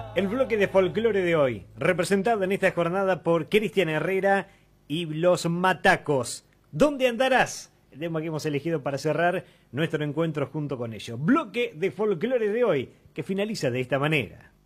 El bloque de folclore de hoy, representado en esta jornada por Cristian Herrera y Los Matacos. ¿Dónde andarás? El tema que hemos elegido para cerrar nuestro encuentro junto con ellos. Bloque de folclore de hoy, que finaliza de esta manera.